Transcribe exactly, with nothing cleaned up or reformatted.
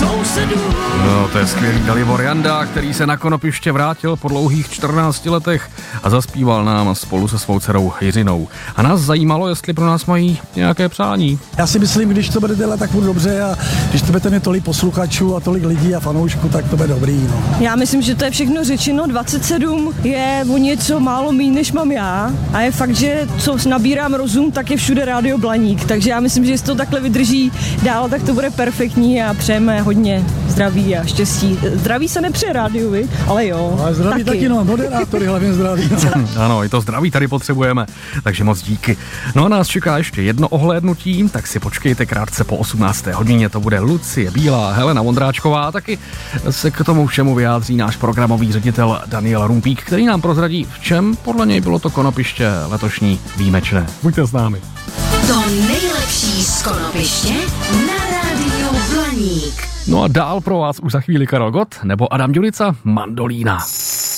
sousedů. No, to je skvělý Dalibor Janda, který se na Konopiště vrátil po dlouhých čtrnácti letech a zaspíval nám spolu se svou dcerou Jiřinou. A nás zajímalo, jestli pro nás mají nějaké přání. Já si myslím, když to bude dělat, tak bude dobře a když to budete mít tolik posluchačů a tolik lidí a fanoušků, tak to bude dobrý. No. Já myslím, že to je všechno řečeno. dvacet sedm je o něco málo méně, než mám já. A je fakt, že co nabírám rozum, tak je všude Rádio Blaník. Takže já myslím, že jestli to takhle vydrží dál, tak to bude perfektní a přejeme hodně zdraví a štěstí. Zdraví se nepřeje rádiovi, ale jo. Ale zdraví taky, taky no, moderátory hlavně zdraví. No. Ano, i to zdraví tady potřebujeme, takže moc díky. No a nás čeká ještě jedno ohlédnutí, tak si počkejte krátce po osmnácté hodině, to bude Lucie Bílá, Helena Vondráčková a taky se k tomu všemu vyjádří náš programový ředitel Daniel Rumpík, který nám prozradí, v čem podle něj bylo to Konopiště letošní výjimečné. Buďte s námi. To nejlepší z Konopiště na Rádiu Blaník. No a dál pro vás už za chvíli Karel Gott nebo Adam Ďurica Mandolína.